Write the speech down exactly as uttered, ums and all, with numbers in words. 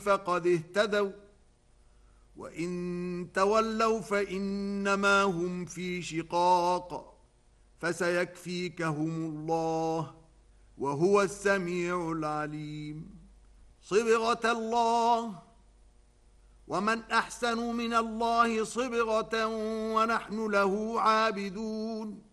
فقد اهتدوا وإن تولوا فإنما هم في شقاق فسيكفيكهم الله وهو السميع العليم. صبغة الله ومن أحسن من الله صبغة ونحن له عابدون.